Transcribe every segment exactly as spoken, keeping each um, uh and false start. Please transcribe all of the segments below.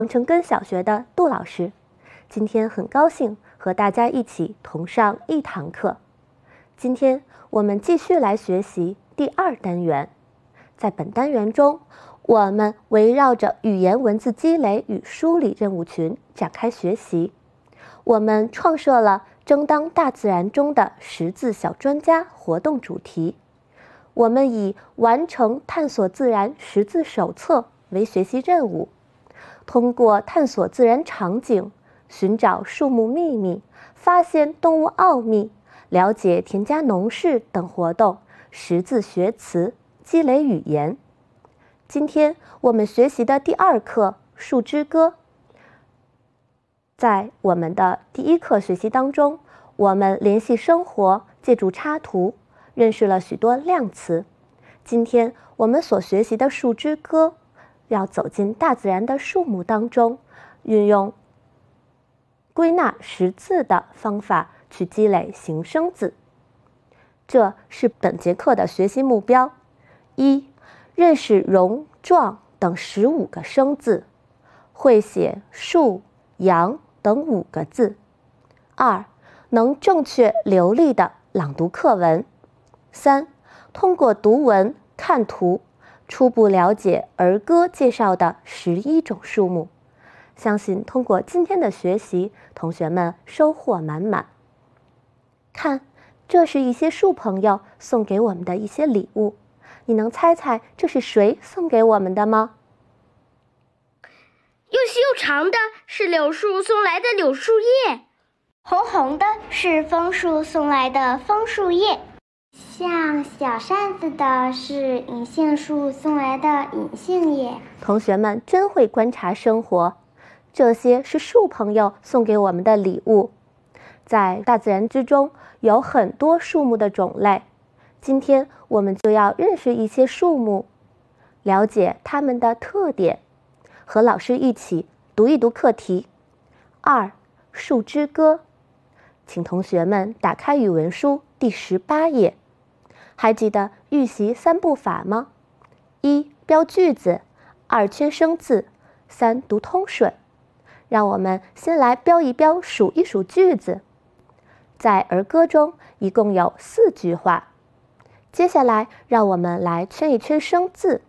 王城根小学的杜老师，今天很高兴和大家一起同上一堂课。今天我们继续来学习第二单元。在本单元中，我们围绕着语言文字积累与梳理任务群展开学习。我们创设了争当大自然中的识字小专家活动主题。我们以完成探索自然识字手册为学习任务，通过探索自然场景、寻找树木秘密、发现动物奥秘、了解田家农事等活动，识字学词，积累语言。今天我们学习的第二课《树之歌》。在我们的第一课学习当中，我们联系生活，借助插图，认识了许多量词。今天我们所学习的《树之歌》，要走进大自然的树木当中，运用归纳识字的方法去积累形声字。这是本节课的学习目标：一、认识戎、壮等十五个生字，会写树、杨等五个字；二、能正确流利地朗读课文；三、通过读文、看图，初步了解儿歌介绍的十一种树木。相信通过今天的学习，同学们收获满满。看，这是一些树朋友送给我们的一些礼物，你能猜猜这是谁送给我们的吗？ 又细又长的是柳树送来的柳树叶，红红的是枫树送来的枫树叶，像小扇子的是银杏树送来的银杏叶。 同学们真会观察生活，这些是树朋友送给我们的礼物。在大自然之中有很多树木的种类，今天我们就要认识一些树木，了解它们的特点，和老师一起读一读课题。二、树之歌。请同学们打开语文书第十八页。还记得预习三步法吗？一、标句子；二、圈生字；三、读通顺。让我们先来标一标，数一数句子。在儿歌中一共有四句话。接下来让我们来圈一圈生字。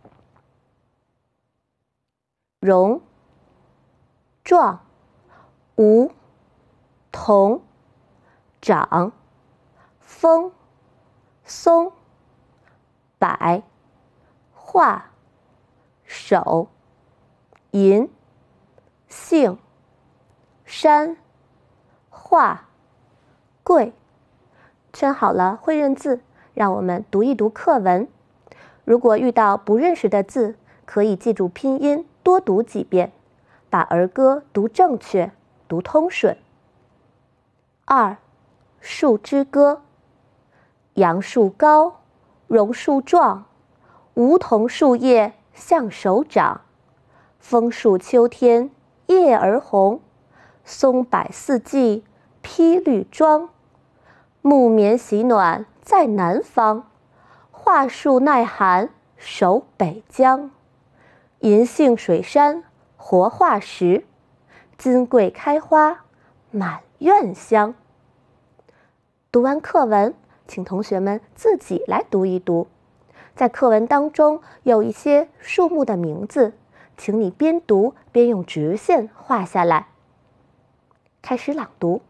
戎、壮、梧、桐、长、枫、松、柏、画、手、银、杏、山、画、桂。圈好了会认字，让我们读一读课文。如果遇到不认识的字，可以记住拼音，多读几遍，把儿歌读正确，读通顺。二、树之歌。杨树高，榕树壮，梧桐树叶像手掌，枫树秋天叶儿红，松柏四季披绿装。木棉喜暖在南方，桦树耐寒守北疆。银杏水杉活化石，金桂开花满院香。读完课文，请同学们自己来读一读。在课文当中有一些树木的名字，请你边读边用直线画下来。开始朗读。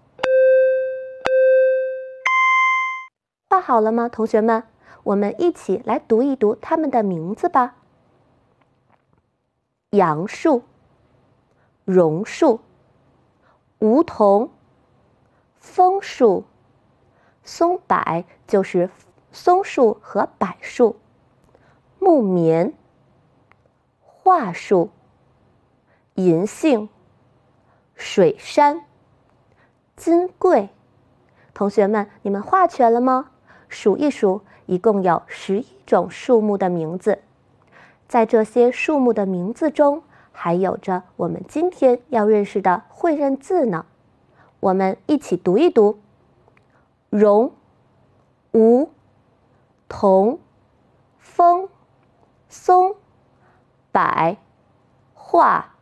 画好了吗，同学们？我们一起来读一读它们的名字吧。杨树、榕树、梧桐、枫树、松柏就是松树和柏树，木棉、桦树、银杏、水杉、金桂。同学们，你们画全了吗？数一数，一共有十一种树木的名字。在这些树木的名字中，还有着我们今天要认识的会认字呢。我们一起读一读：榕、梧、桐、枫、松、柏、画、